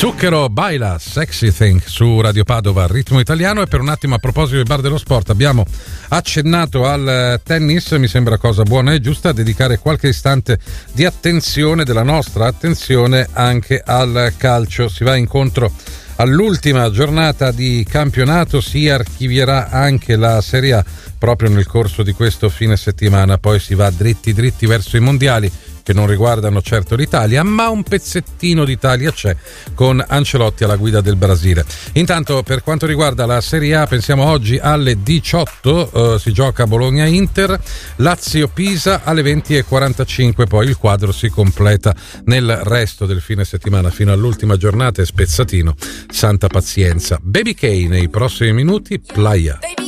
Zucchero baila Sexy Thing su Radio Padova, ritmo italiano. E per un attimo, a proposito del bar dello sport, abbiamo accennato al tennis. Mi sembra cosa buona e giusta dedicare qualche istante di attenzione, della nostra attenzione, anche al calcio. Si va incontro all'ultima giornata di campionato, si archivierà anche la Serie A proprio nel corso di questo fine settimana, poi si va dritti verso i mondiali, che non riguardano certo l'Italia, ma un pezzettino d'Italia c'è, con Ancelotti alla guida del Brasile. Intanto, per quanto riguarda la Serie A, pensiamo oggi alle 18 si gioca Bologna-Inter, Lazio-Pisa alle 20:45, poi il quadro si completa nel resto del fine settimana fino all'ultima giornata e spezzatino, santa pazienza. Baby K nei prossimi minuti, Playa.